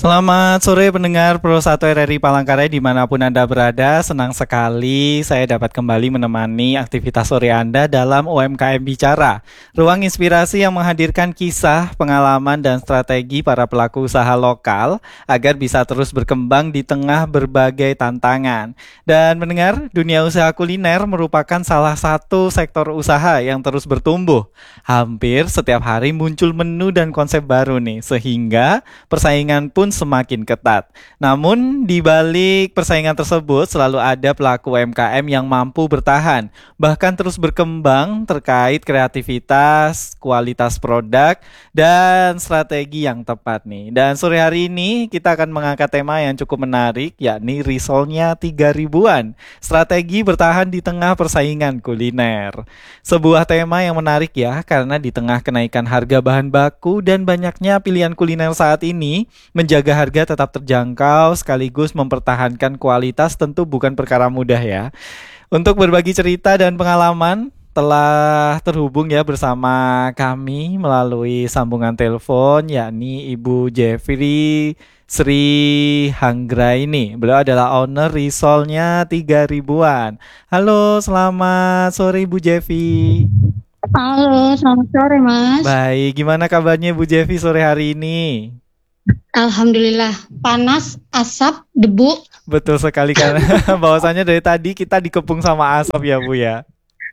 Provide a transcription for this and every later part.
Selamat sore pendengar Pro 1 RRI Palangkaraya dimanapun Anda berada. Senang sekali saya dapat kembali menemani aktivitas sore Anda dalam UMKM Bicara, ruang inspirasi yang menghadirkan kisah, pengalaman, dan strategi para pelaku usaha lokal agar bisa terus berkembang di tengah berbagai tantangan. Dan mendengar, dunia usaha kuliner merupakan salah satu sektor usaha yang terus bertumbuh. Hampir setiap hari muncul menu dan konsep baru nih, sehingga persaingan pun semakin ketat. Namun di balik persaingan tersebut selalu ada pelaku UMKM yang mampu bertahan, bahkan terus berkembang terkait kreativitas, kualitas produk, dan strategi yang tepat nih. Dan sore hari ini kita akan mengangkat tema yang cukup menarik, yakni risolnya 3000-an, strategi bertahan di tengah persaingan kuliner. Sebuah tema yang menarik ya, karena di tengah kenaikan harga bahan baku dan banyaknya pilihan kuliner saat ini, menjaga harga tetap terjangkau sekaligus mempertahankan kualitas tentu bukan perkara mudah ya. Untuk berbagi cerita dan pengalaman telah terhubung ya bersama kami melalui sambungan telepon, yakni Ibu Jeffrey Sri Hanggraini. Beliau adalah owner risolnya 3000-an. Halo, selamat sore Ibu Jeffy. Halo, selamat sore Mas. Baik, gimana kabarnya Bu Jeffy sore hari ini? Alhamdulillah, panas, asap, debu. Betul sekali karena bahwasanya dari tadi kita dikepung sama asap ya Bu ya.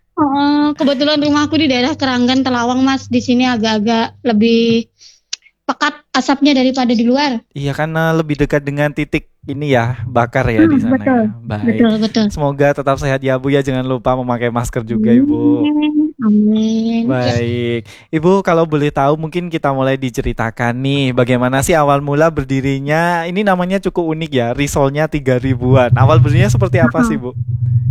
Kebetulan rumahku di daerah Keranggan Telawang Mas. Di sini agak-agak lebih pekat asapnya daripada di luar. Iya karena lebih dekat dengan titik ini ya bakar ya di sana Betul, ya. Baik. betul. Semoga tetap sehat ya Bu ya. Jangan lupa memakai masker juga Ibu. Amin. Baik, Ibu kalau boleh tahu mungkin kita mulai diceritakan nih bagaimana sih awal mula berdirinya, ini namanya cukup unik ya, risolnya 3000-an. Awal berdirinya seperti apa sih Bu?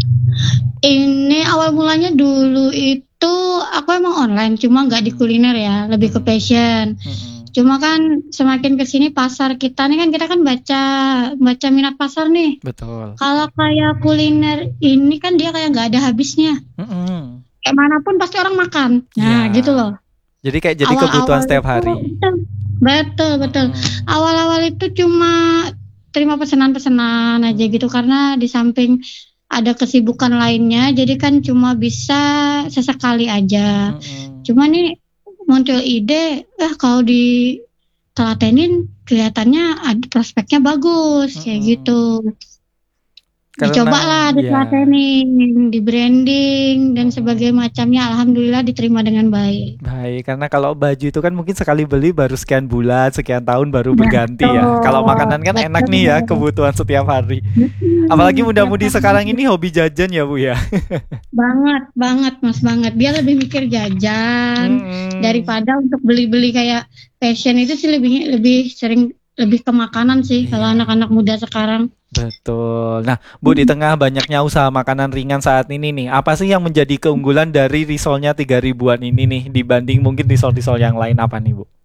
Ini awal mulanya dulu itu aku emang online, cuma nggak di kuliner ya, lebih ke passion. Cuma kan semakin kesini pasar kita nih kan kita kan baca minat pasar nih. Betul. Kalau kayak kuliner ini kan dia kayak nggak ada habisnya. Kayak manapun pasti orang makan. Nah, gitu loh. Jadi kayak jadi kebutuhan setiap hari. Betul. Awal-awal itu cuma terima pesanan-pesanan aja gitu karena di samping ada kesibukan lainnya, jadi kan cuma bisa sesekali aja. Cuma nih muncul ide, kalau ditelatenin kelihatannya ada prospeknya bagus kayak gitu. Dicoba lah, ditelatenin, di branding dan sebagainya macamnya. Alhamdulillah diterima dengan baik. Baik, karena kalau baju itu kan mungkin sekali beli baru sekian bulan, sekian tahun baru berganti ya. Kalau makanan kan enak nih ya, kebutuhan setiap hari. Apalagi muda-mudi sekarang ini hobi jajan ya Bu ya. Banget Mas, banget. Dia lebih mikir jajan daripada untuk beli-beli kayak fashion itu sih lebih sering lebih ke makanan sih kalau anak-anak muda sekarang. Betul. Nah, Bu, di tengah banyaknya usaha makanan ringan saat ini nih, apa sih yang menjadi keunggulan dari risolnya 3000-an ini nih dibanding mungkin risol-risol yang lain apa nih, Bu?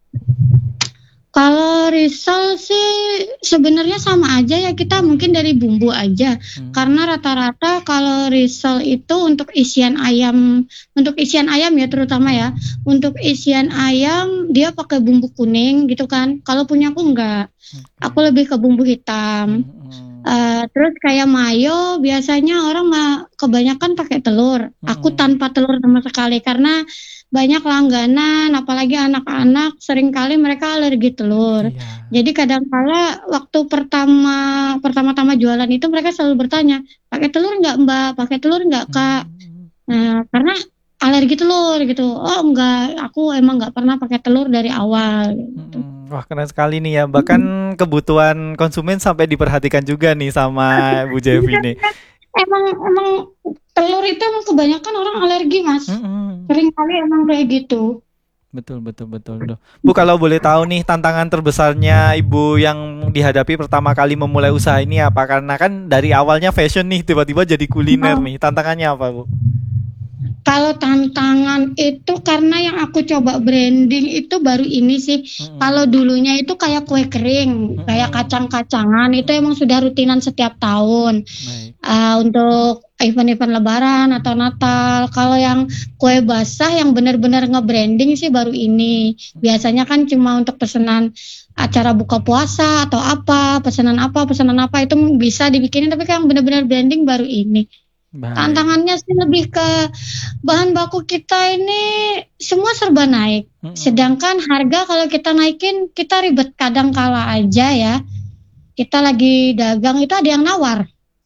Kalau risol sih sebenarnya sama aja ya, kita mungkin dari bumbu aja. Karena rata-rata kalau risol itu untuk isian ayam ya terutama ya. Untuk isian ayam dia pakai bumbu kuning gitu kan. Kalau punya aku enggak. Aku lebih ke bumbu hitam. Terus kayak mayo biasanya orang kebanyakan pakai telur. Aku tanpa telur sama sekali karena banyak langganan, apalagi anak-anak seringkali mereka alergi telur. Jadi kadang-kala waktu pertama-tama jualan itu mereka selalu bertanya, pakai telur nggak Mbak? Pakai telur nggak Kak? Nah, karena alergi telur gitu. Oh enggak, aku emang nggak pernah pakai telur dari awal. Gitu. Wah keren sekali nih ya, bahkan kebutuhan konsumen sampai diperhatikan juga nih sama Bu Jeffy nih. Emang telur itu emang kebanyakan orang alergi Mas. Seringkali emang kayak gitu. Betul. Bu kalau boleh tahu nih tantangan terbesarnya Ibu yang dihadapi pertama kali memulai usaha ini apa? Karena kan dari awalnya fashion nih tiba-tiba jadi kuliner nih. Tantangannya apa Bu? Kalau tantangan itu karena yang aku coba branding itu baru ini sih. Kalau dulunya itu kayak kue kering, kayak kacang-kacangan itu emang sudah rutinan setiap tahun. Baik. Untuk event-event Lebaran atau Natal. Kalau yang kue basah yang benar-benar nge-branding sih baru ini. Biasanya kan cuma untuk pesanan acara buka puasa atau pesanan apa itu bisa dibikinin, tapi kan yang benar-benar branding baru ini. Baik. Tantangannya sih lebih ke bahan baku kita ini semua serba naik. Sedangkan harga kalau kita naikin kita ribet kadang kala aja ya. Kita lagi dagang itu ada yang nawar.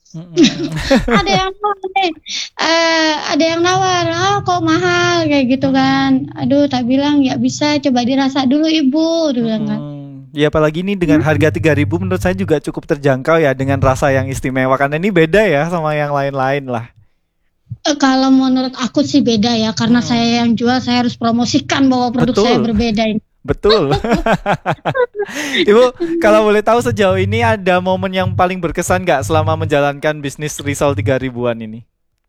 Ada yang nawar nih. Ada yang nawar, kok mahal kayak gitu kan. Aduh, tak bilang ya bisa, coba dirasa dulu ibu, dia bilang kan. Ya apalagi ini dengan harga 3.000 menurut saya juga cukup terjangkau ya, dengan rasa yang istimewa, karena ini beda ya sama yang lain-lain lah. Kalau menurut aku sih beda ya, karena saya yang jual, saya harus promosikan bahwa produk saya berbeda ini. Betul. Ibu, kalau boleh tahu sejauh ini ada momen yang paling berkesan nggak selama menjalankan bisnis risol 3.000-an ini?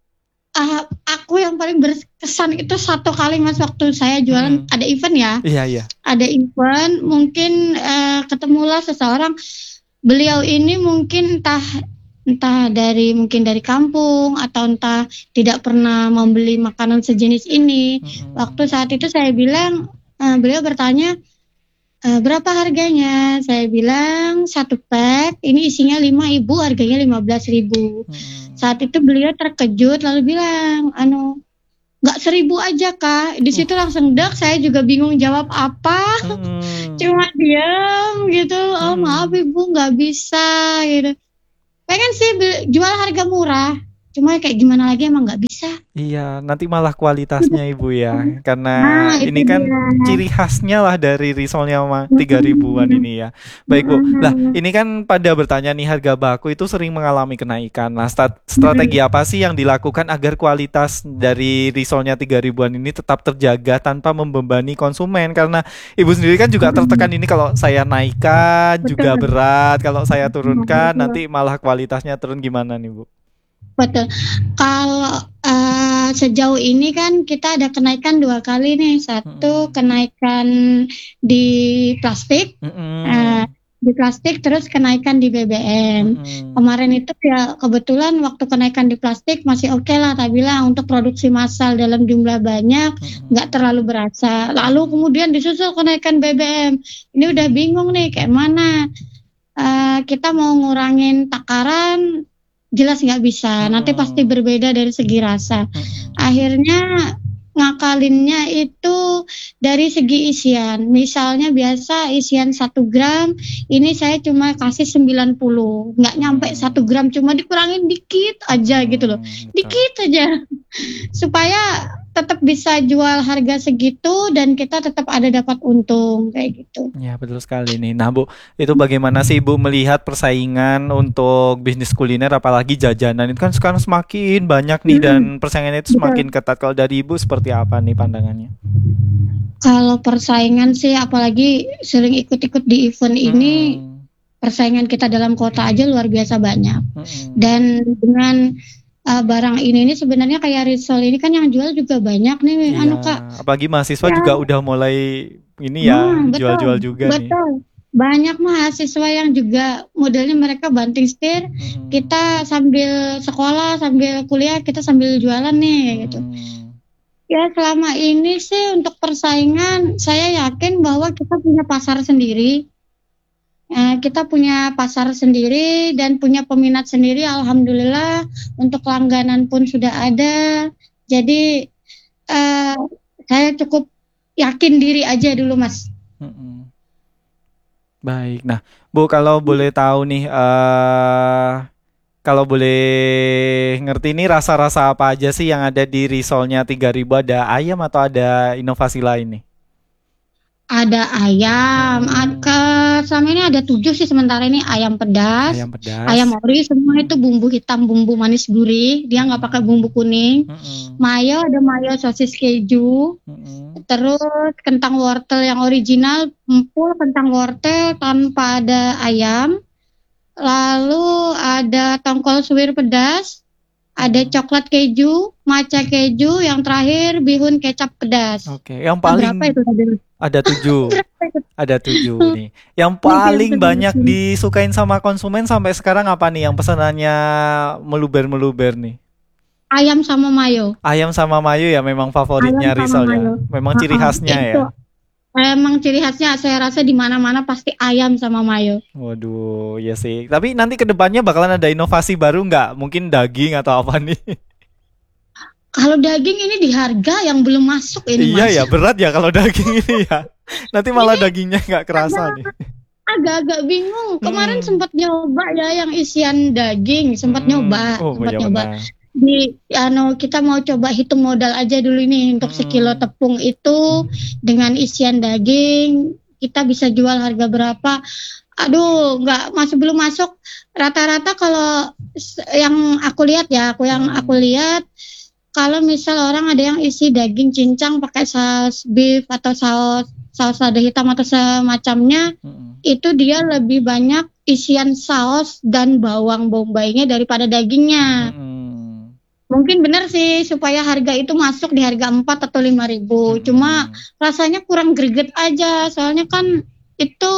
Aku yang paling berkesan itu satu kali Mas, waktu saya jualan ada event ya. Iya. Ada event, mungkin ketemulah seseorang. Beliau ini mungkin entah mungkin dari kampung atau entah tidak pernah membeli makanan sejenis ini. Waktu saat itu saya bilang, beliau bertanya, berapa harganya? Saya bilang 1 pack ini isinya 5.000, harganya 15.000. Saat itu beliau terkejut lalu bilang, nggak 1.000 aja Kak. Di situ langsung saya juga bingung jawab apa. Cuma diam gitu. Oh maaf ibu, nggak bisa gitu. Pengen sih jual harga murah, cuma kayak gimana lagi emang nggak bisa. Iya, nanti malah kualitasnya ibu ya, karena ini kan ciri khasnya lah dari risolnya 3.000-an ini ya. Baik Bu, lah ini kan pada bertanya nih, harga baku itu sering mengalami kenaikan. Nah strategi apa sih yang dilakukan agar kualitas dari risolnya 3.000-an ini tetap terjaga tanpa membebani konsumen? Karena ibu sendiri kan juga tertekan ini, kalau saya naikkan juga berat, kalau saya turunkan nanti malah kualitasnya turun, gimana nih Bu? Betul. Kalau sejauh ini kan kita ada kenaikan 2 kali nih. Satu kenaikan di plastik, terus kenaikan di BBM. Kemarin itu ya kebetulan waktu kenaikan di plastik masih oke lah, tak bilang untuk produksi massal dalam jumlah banyak nggak terlalu berasa. Lalu kemudian disusul kenaikan BBM. Ini udah bingung nih kayak mana. Kita mau ngurangin takaran, jelas nggak bisa, nanti pasti berbeda dari segi rasa. Akhirnya ngakalinnya itu dari segi isian. Misalnya biasa isian 1 gram, ini saya cuma kasih 90, nggak nyampe 1 gram, cuma dikurangin dikit aja gitu loh, dikit aja, supaya tetap bisa jual harga segitu dan kita tetap ada dapat untung kayak gitu. Ya betul sekali nih. Nah Bu, itu bagaimana sih Ibu melihat persaingan untuk bisnis kuliner, apalagi jajanan itu kan sekarang semakin banyak nih dan persaingannya itu semakin ketat. Kalau dari Ibu seperti apa nih pandangannya? Kalau persaingan sih, apalagi sering ikut-ikut di event ini, persaingan kita dalam kota aja luar biasa banyak. Dan dengan barang ini sebenarnya kayak risol ini kan yang jual juga banyak nih, Kak. Apalagi mahasiswa juga udah mulai ini ya, jual-jual juga nih. Betul. Banyak mahasiswa yang juga modelnya mereka banting setir, kita sambil sekolah, sambil kuliah, kita sambil jualan nih gitu. Ya selama ini sih untuk persaingan, saya yakin bahwa kita punya pasar sendiri. Kita punya pasar sendiri dan punya peminat sendiri, alhamdulillah. Untuk langganan pun sudah ada. Jadi saya cukup yakin diri aja dulu Mas. Baik, nah Bu, kalau boleh tahu nih, kalau boleh ngerti nih, rasa-rasa apa aja sih yang ada di risolnya 3.000? Ada ayam atau ada inovasi lain nih? Ada ayam, sama ini ada 7 sih sementara ini. Ayam pedas, ayam ori, semua itu bumbu hitam, bumbu manis gurih, dia nggak pakai bumbu kuning. Mayo, ada mayo sosis keju, terus kentang wortel yang original, full kentang wortel tanpa ada ayam. Lalu ada tongkol suwir pedas, ada coklat keju, matcha keju, yang terakhir bihun kecap pedas. Oke, yang Berapa paling itu tadi? ada 7. Berapa itu? Ada 7 nih. Yang Lupa yang paling banyak tadi. disukain sama konsumen sampai sekarang apa nih yang pesanannya meluber-meluber nih? Ayam sama mayo. Ayam sama mayo ya memang Ayam favoritnya sama Rizal ya. mayo. Memang ciri Heeh, khasnya ya. itu emang ciri khasnya, saya rasa di mana-mana pasti ayam sama mayo. Waduh, ya sih. Tapi nanti ke depannya bakalan ada inovasi baru nggak? Mungkin daging atau apa nih? Kalau daging ini di harga yang belum masuk ini, Iya Mas. ya, berat ya kalau daging ini ya. Nanti malah Ini dagingnya nggak kerasa nih. agak-agak bingung. Kemarin Hmm. sempat nyoba ya yang isian daging, sempat Hmm. nyoba, Oh sempat iya nyoba. benar. Kita mau coba hitung modal aja dulu nih untuk sekilo Hmm. tepung itu dengan isian daging kita bisa jual harga berapa? Aduh, nggak masih belum masuk. Rata-rata kalau yang aku lihat ya, aku Hmm. lihat kalau misal orang ada yang isi daging cincang pakai saus beef atau saus saus lada hitam atau semacamnya, Hmm. itu dia lebih banyak isian saus dan bawang bombaynya daripada dagingnya. Hmm. Mungkin benar sih supaya harga itu masuk di harga 4 atau 5.000. Cuma Hmm. rasanya kurang greget aja. Soalnya kan itu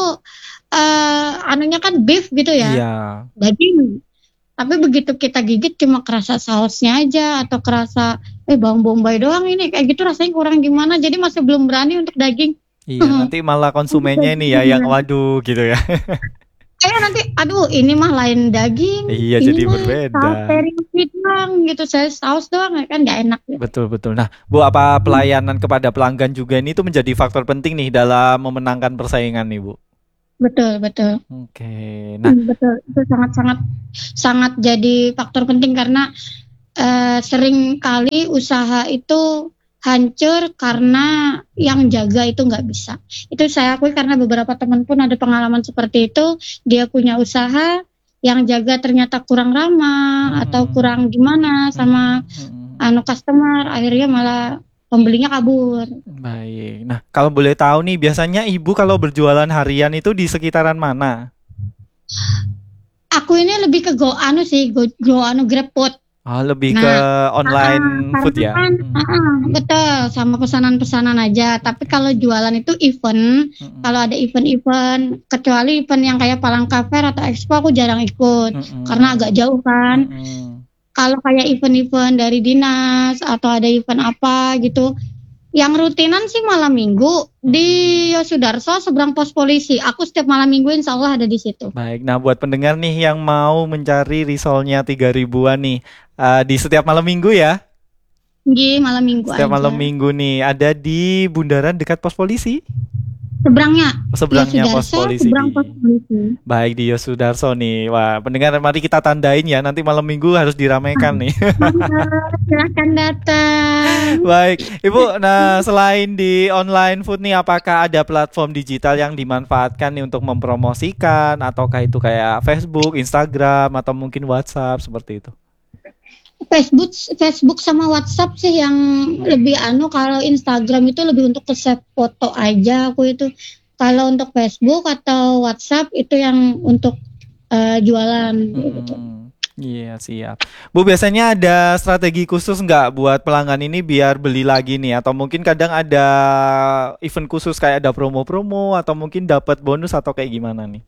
anunya kan beef gitu ya, Iya. daging. Tapi begitu kita gigit cuma kerasa sausnya aja atau kerasa bawang bombay doang ini kayak gitu rasanya kurang gimana. Jadi masih belum berani untuk daging. Iya, nanti malah Untuk konsumennya ini ya yang daging. waduh gitu ya. Kayak nanti, aduh ini mah lain daging, Iya, ini jadi mah berbeda. saus teriyaki doang gitu, saya saus doang kan nggak enak gitu. Betul betul. Nah, Bu, apa pelayanan kepada pelanggan juga ini tuh menjadi faktor penting nih dalam memenangkan persaingan nih, Bu? Betul, betul. Oke. Nah, Betul, itu sangat-sangat sangat jadi faktor penting karena sering kali usaha itu hancur karena yang jaga itu nggak bisa. Itu saya akui karena beberapa teman pun ada pengalaman seperti itu. Dia punya usaha, yang jaga ternyata kurang ramah atau kurang gimana sama customer, akhirnya malah pembelinya kabur. baik. Nah, kalau boleh tahu nih, biasanya Ibu kalau berjualan harian itu di sekitaran mana? Aku ini lebih ke GrabFood. Oh, lebih ke Nah, online food karena ya? kan betul sama pesanan-pesanan aja. Tapi kalau jualan itu event, kalau ada event-event, kecuali event yang kayak Palangka Fair atau Expo aku jarang ikut karena agak jauh kan. Kalau kayak event-event dari dinas atau ada event apa gitu, yang rutinan sih malam minggu di Yosudarso seberang pos polisi. Aku setiap malam minggu insya Allah ada di situ. Baik, nah buat pendengar nih yang mau mencari risolnya 3.000-an nih, di setiap malam minggu ya? Di malam minggu Setiap aja. malam minggu nih, ada di bundaran dekat pos polisi? Seberangnya. Seberangnya pos Yosudarso, polisi. seberang pos polisi. Baik, di Yosudarso nih. Wah, pendengar mari kita tandain ya, nanti malam minggu harus diramaikan nih. Silakan datang. Baik, Ibu, nah selain di online food nih, apakah ada platform digital yang dimanfaatkan nih untuk mempromosikan, ataukah itu kayak Facebook, Instagram, atau mungkin WhatsApp seperti itu? Facebook sama WhatsApp sih yang lebih kalau Instagram itu lebih untuk ke-save foto aja aku itu. Kalau untuk Facebook atau WhatsApp itu yang untuk jualan gitu. Iya, siap. Bu, biasanya ada strategi khusus nggak buat pelanggan ini biar beli lagi nih? Atau mungkin kadang ada event khusus kayak ada promo-promo atau mungkin dapat bonus atau kayak gimana nih?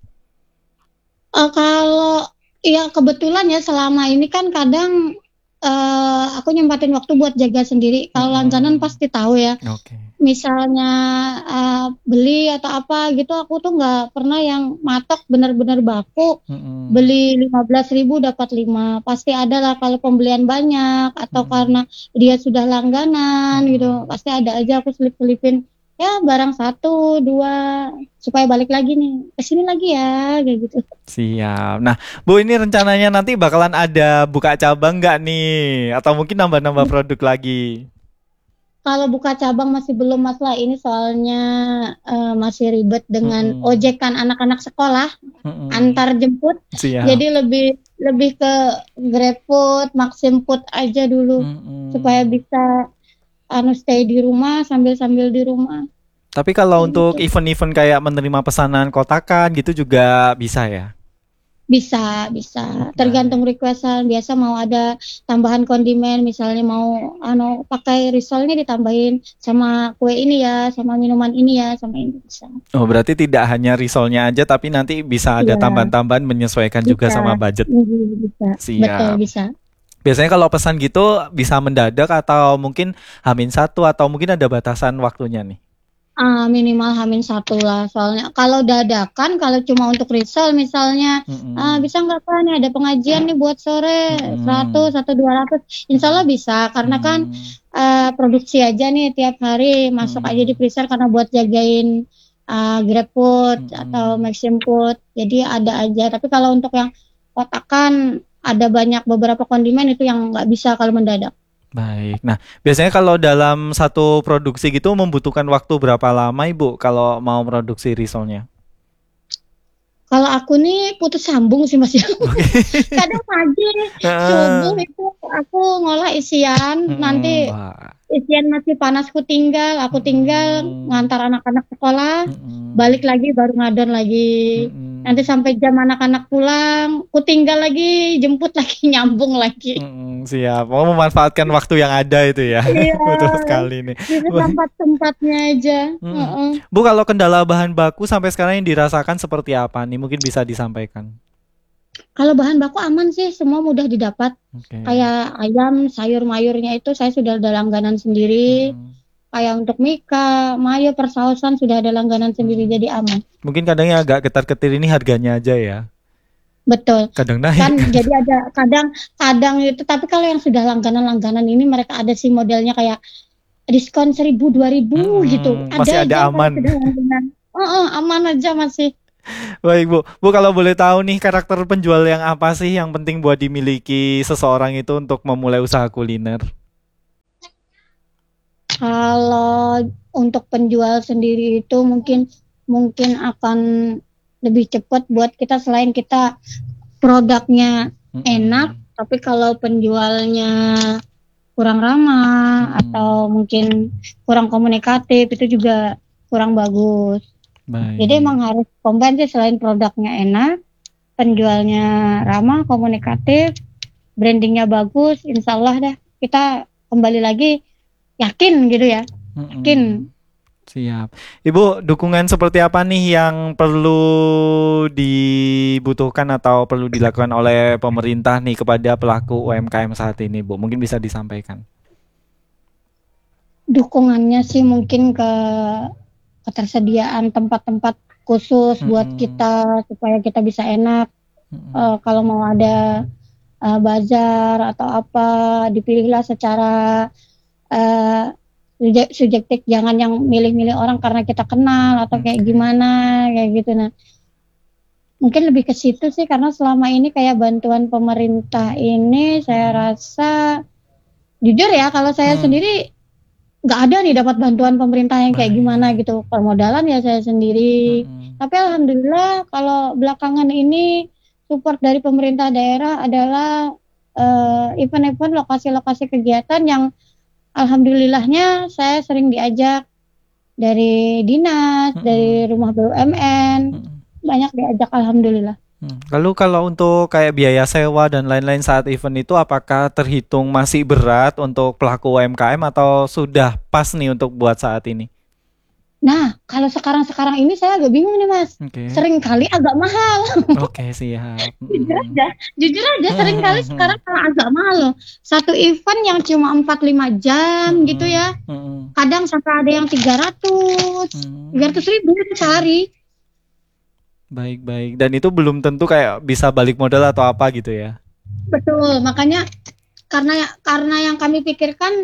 Kalau ya kebetulan ya selama ini kan kadang aku nyempatin waktu buat jaga sendiri. Kalau langganan pasti tahu ya. Oke. Misalnya beli atau apa gitu, aku tuh nggak pernah yang matok benar-benar baku. Beli 15.000 dapat 5. Pasti ada lah kalau pembelian banyak atau karena dia sudah langganan gitu. Pasti ada aja aku selip-selipin ya barang 1, 2 supaya balik lagi nih. Kesini lagi ya kayak gitu. Siap. Nah, Bu, ini rencananya nanti bakalan ada buka cabang nggak nih? Atau mungkin nambah-nambah produk lagi? Kalau buka cabang masih belum masalah ini soalnya masih ribet dengan ojekan anak-anak sekolah antar jemput. Siap. Jadi lebih ke GrabFood, Maximfood aja dulu supaya bisa stay di rumah sambil di rumah. Tapi kalau untuk event-event kayak menerima pesanan kotakan gitu juga bisa ya? Bisa, tergantung requestan. Biasa mau ada tambahan kondimen, misalnya mau pakai risolnya ditambahin sama kue ini ya, sama minuman ini ya, sama ini bisa. Oh, berarti tidak hanya risolnya aja, tapi nanti bisa ada Iya, tambahan-tambahan menyesuaikan juga bisa. sama budget. Bisa. Betul, Siap. bisa. Biasanya kalau pesan gitu bisa mendadak atau mungkin H-1 atau mungkin ada batasan waktunya nih. Minimal H-1 lah. Soalnya kalau dadakan, kalau cuma untuk risol misalnya, Mm-mm. bisa nggak Pak nih ada pengajian nih buat sore Mm-mm. 100 atau 200. Insya Allah bisa karena kan Mm. produksi aja nih tiap hari masuk aja di Mm. freezer karena buat jagain GrabFood atau Mm-mm. Maxim Food. Jadi ada aja. Tapi kalau untuk yang kotakan ada banyak beberapa kondimen itu yang nggak bisa kalau mendadak. Baik. Nah, biasanya kalau dalam satu produksi gitu membutuhkan waktu berapa lama Ibu kalau mau produksi risolnya? Kalau aku nih putus sambung sih Mas ya. Oke. Kadang pagi, subuh Heeh. itu aku ngolah isian, Mm-mm. nanti Wah. isian masih panas aku tinggal Mm-mm. ngantar anak-anak sekolah, balik Mm-mm. lagi baru ngadon lagi. Nanti Mm-mm. sampai jam anak-anak pulang, aku tinggal lagi, jemput lagi, nyambung lagi. Mm-mm. Siap. Mau memanfaatkan waktu yang ada itu ya. Iya, Betul sekali nih. di Baik. tempat-tempatnya aja. Mm-mm. Heeh. Bu, kalau kendala bahan baku sampai sekarang yang dirasakan seperti apa nih? Mungkin bisa disampaikan. Kalau bahan baku aman sih, semua mudah didapat. Oke. Kayak ayam, sayur mayurnya itu saya sudah ada langganan sendiri. Mm-mm. Kayak untuk mika, mayo, persausan sudah ada langganan sendiri Mm. jadi aman. Mungkin kadang yang agak ketar-ketir ini harganya aja ya. Betul. Kadang Kan naik. jadi ada kadang itu tapi kalau yang sudah langganan-langganan ini mereka ada sih modelnya kayak diskon 1.000 2.000 gitu. Masih Ada ada aja kalau aman. sudah langganan. Aman aja masih. Baik Bu, Bu kalau boleh tahu nih karakter penjual yang apa sih yang penting buat dimiliki seseorang itu untuk memulai usaha kuliner? Kalau untuk penjual sendiri itu mungkin mungkin akan lebih cepat buat kita selain kita produknya enak, Mm-mm. tapi kalau penjualnya kurang ramah atau Mm-mm. mungkin kurang komunikatif itu juga kurang bagus. Jadi Baik. emang harus combine sih selain produknya enak, penjualnya ramah, komunikatif, brandingnya bagus, insya Allah dah kita kembali lagi yakin gitu ya, Mm-mm. yakin. Siap. Ibu, dukungan seperti apa nih yang perlu dibutuhkan atau perlu dilakukan oleh pemerintah nih kepada pelaku UMKM saat ini, Bu? Mungkin bisa disampaikan. Dukungannya sih mungkin ke ketersediaan tempat-tempat khusus buat Mm-mm. kita supaya kita bisa enak. Mm-mm. Kalau mau ada bazar atau apa dipilihlah secara uh, subjektif, jangan yang milih-milih orang karena kita kenal atau kayak Oke. gimana kayak gitu. Nah mungkin lebih ke situ sih karena selama ini kayak bantuan pemerintah ini saya Mm-mm. rasa jujur ya kalau saya Mm. sendiri nggak ada nih dapat bantuan pemerintah yang kayak gimana Baik. gitu, permodalan ya saya sendiri. Mm-mm. Tapi alhamdulillah kalau belakangan ini support dari pemerintah daerah adalah event-event lokasi-lokasi kegiatan yang alhamdulillahnya saya sering diajak dari dinas, dari Mm-mm. rumah BUMN, Mm-mm. banyak diajak alhamdulillah. Lalu kalau untuk kayak biaya sewa dan lain-lain saat event itu apakah terhitung masih berat untuk pelaku UMKM atau sudah pas nih untuk buat saat ini? Nah, kalau sekarang-sekarang ini saya agak bingung nih Mas. Oke. Sering kali agak mahal. Oke, siap. Jujur aja sering kali sekarang malah agak mahal loh. Satu event yang cuma 4-5 jam gitu ya. Kadang sampai ada yang 300 ribu sehari. Baik-baik. Dan itu belum tentu kayak bisa balik modal atau apa gitu ya. Betul, makanya karena yang kami pikirkan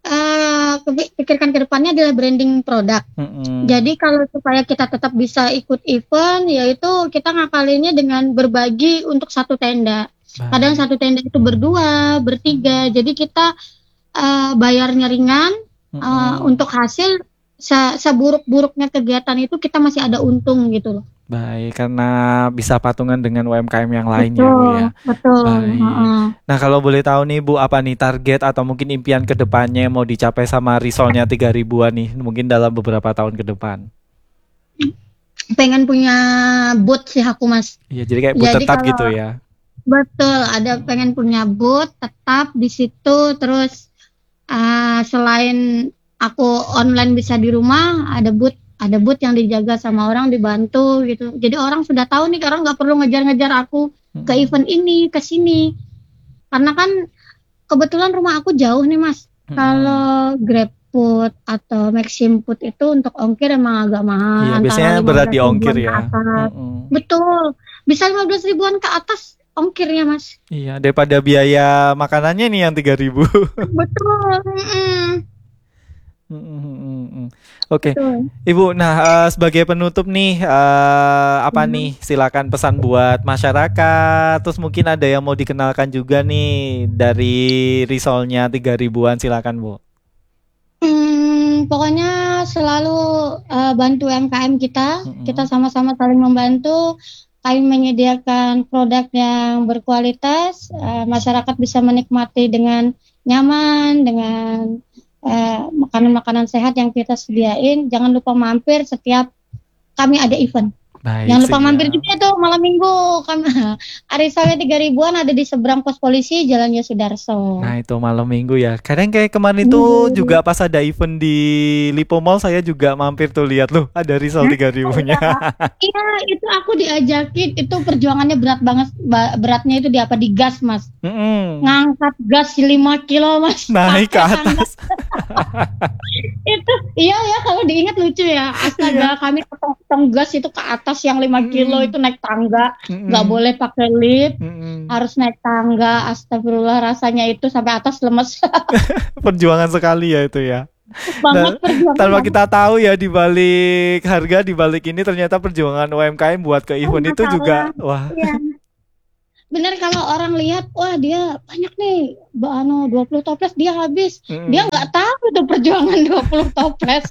pikirkan ke depannya adalah branding produk. Jadi kalau supaya kita tetap bisa ikut event, yaitu kita ngakalinnya dengan berbagi untuk satu tenda. Kadang satu tenda itu berdua, bertiga. Jadi kita bayarnya ringan, untuk hasil seburuk-buruknya kegiatan itu kita masih ada untung gitu loh. Baik, karena bisa patungan dengan UMKM yang lain ya, Bu ya. Betul. Baik. Nah, kalau boleh tahu nih, Bu, apa nih target atau mungkin impian ke depannya mau dicapai sama risolnya 3.000-an nih, mungkin dalam beberapa tahun ke depan? pengen punya booth sih aku Mas. Iya, jadi kayak booth Jadi tetap kalau gitu ya. betul ada pengen punya booth tetap di situ, terus selain aku online bisa di rumah, ada booth yang dijaga sama orang, dibantu gitu. Jadi orang sudah tahu nih, orang nggak perlu ngejar-ngejar aku ke event ini, ke sini. Karena kan kebetulan rumah aku jauh nih Mas. Kalau GrabFood atau Maxim Food itu untuk ongkir emang agak mahal. Iya, Antara biasanya berat di 15 ongkir ribuan ke ya. atas. Betul, bisa 15 ribuan ke atas ongkirnya Mas. Iya, daripada biaya makanannya nih yang 3.000. Betul. Oke, Betul. Ibu. Nah, sebagai penutup nih, apa nih? Silakan pesan buat masyarakat. Terus mungkin ada yang mau dikenalkan juga nih dari risolnya 3.000-an. Silakan, Bu. Pokoknya selalu bantu UMKM kita. Kita sama-sama saling membantu. Kami menyediakan produk yang berkualitas. Masyarakat bisa menikmati dengan nyaman, dengan makanan-makanan sehat yang kita sediain. Jangan lupa mampir setiap kami ada event. Baik, jangan lupa mampir juga tuh malam minggu. Arisalnya 3.000-an ada di seberang pos polisi Jalan Yosudarso. Nah, itu malam minggu ya. Kadang kayak kemarin itu juga pas ada event di Lipo Mall, saya juga mampir tuh, lihat loh ada risol 3.000-nya. Iya, itu aku diajakin. Itu perjuangannya berat banget. Beratnya itu di gas Mas. Ngangkat gas 5 kilo Mas. Naik ke atas. Itu iya ya, kalau diingat lucu ya. Astaga, kami potong gas itu ke atas yang 5 kilo itu naik tangga, nggak boleh pakai lift, harus naik tangga. Astagfirullah, rasanya itu sampai atas lemes. Perjuangan sekali ya itu ya. Banget perjuangan. Tanpa kita tahu ya, di balik harga, di balik ini ternyata perjuangan UMKM buat ke event itu juga wah. Iya. Bener, kalau orang lihat, wah dia banyak nih, 20 toples dia habis. Dia nggak tahu itu perjuangan 20 toples.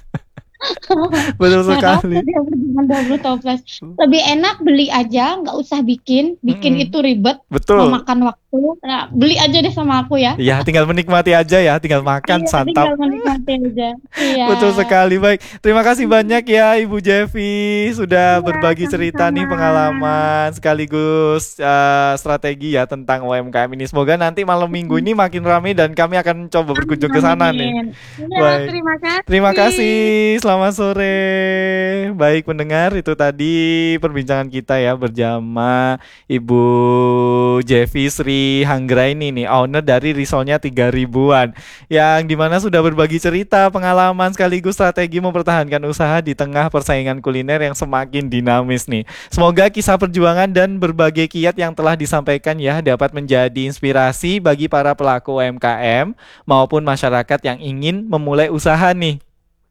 Betul sekali. Dia perjuangan 20 toples. Lebih enak beli aja, nggak usah bikin itu ribet. Betul. Memakan waktu. Nah, beli aja deh sama aku ya. Iya, tinggal menikmati aja ya, tinggal makan, santap. Tinggal menikmati aja. Iya. Betul sekali. Baik, terima kasih banyak ya Ibu Jevi sudah berbagi cerita nih, pengalaman sekaligus strategi ya tentang UMKM ini. Semoga nanti malam minggu ini makin ramai dan kami akan coba berkunjung ke sana nih. Baik. Terima kasih. Terima kasih. Selamat sore. Baik pendengar, itu tadi perbincangan kita ya bersama Ibu Jevi Sri Hanggraini nih, owner dari risolnya 3.000-an, yang dimana sudah berbagi cerita, pengalaman sekaligus strategi mempertahankan usaha di tengah persaingan kuliner yang semakin dinamis nih. Semoga kisah perjuangan dan berbagai kiat yang telah disampaikan ya dapat menjadi inspirasi bagi para pelaku UMKM maupun masyarakat yang ingin memulai usaha nih.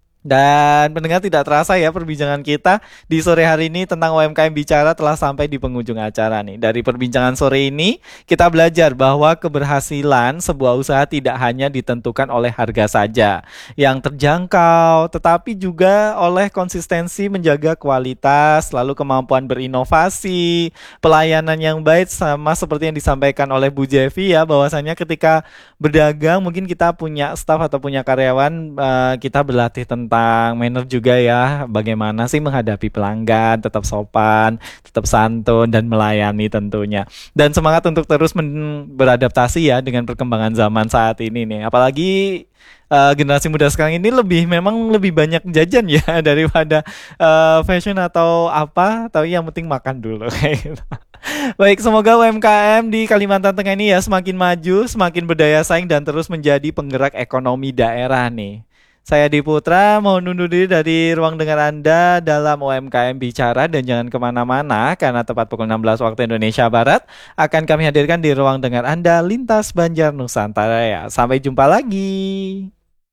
Dan pendengar, tidak terasa ya perbincangan kita di sore hari ini tentang UMKM Bicara telah sampai di penghujung acara nih. Dari perbincangan sore ini kita belajar bahwa keberhasilan sebuah usaha tidak hanya ditentukan oleh harga saja yang terjangkau, tetapi juga oleh konsistensi menjaga kualitas, lalu kemampuan berinovasi, pelayanan yang baik, sama seperti yang disampaikan oleh Bu Jevi ya, bahwasanya ketika berdagang mungkin kita punya staff atau punya karyawan, kita berlatih tentang manner juga ya, bagaimana sih menghadapi pelanggan, tetap sopan, tetap santun dan melayani tentunya. Dan semangat untuk terus beradaptasi ya dengan perkembangan zaman saat ini nih. Apalagi generasi muda sekarang ini memang lebih banyak jajan ya daripada fashion atau apa, tapi yang penting makan dulu kayak gitu. Baik, semoga UMKM di Kalimantan Tengah ini ya semakin maju, semakin berdaya saing dan terus menjadi penggerak ekonomi daerah nih. Saya Di Putra mau undur diri dari ruang dengar Anda dalam UMKM Bicara, dan jangan kemana-mana karena tepat pukul 16 waktu Indonesia Barat akan kami hadirkan di ruang dengar Anda Lintas Banjar Nusantara ya. Sampai jumpa lagi.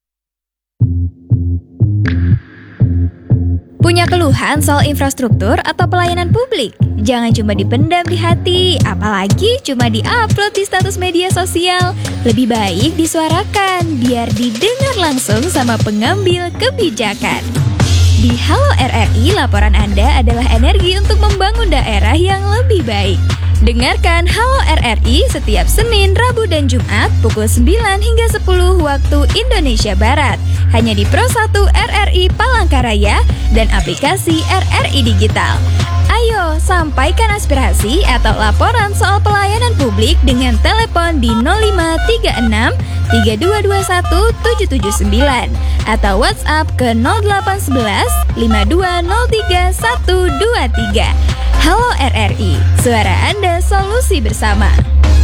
Punya keluhan soal infrastruktur atau pelayanan publik? Jangan cuma dipendam di hati, apalagi cuma di-upload di status media sosial. Lebih baik disuarakan, biar didengar langsung sama pengambil kebijakan. Di Halo RRI, laporan Anda adalah energi untuk membangun daerah yang lebih baik. Dengarkan Halo RRI setiap Senin, Rabu, dan Jumat pukul 9 hingga 10 waktu Indonesia Barat. Hanya di Pro 1 RRI Palangkaraya dan aplikasi RRI Digital. Ayo, sampaikan aspirasi atau laporan soal pelayanan publik dengan telepon di 0536 3221 779 atau WhatsApp ke 0811 5203 123. Halo RRI, suara Anda, solusi bersama.